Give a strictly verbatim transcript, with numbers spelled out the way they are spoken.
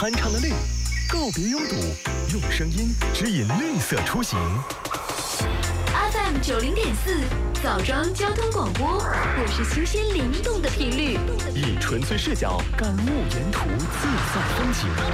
酣畅的绿，告别拥堵，用声音指引绿色出行。 F M 九零点四，枣庄交通广播，我是新鲜灵动的频率， 以纯粹视角感悟沿途自在风景。